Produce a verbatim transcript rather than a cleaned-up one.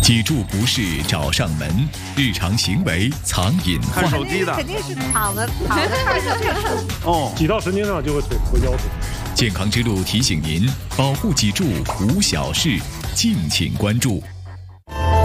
脊柱不适找上门，日常行为藏隐患。 看手机的肯定是躺着躺着看手机。 哦， 挤到神经上就会腿会腰腿。 健康之路提醒您，保护脊柱无小事，敬请关注。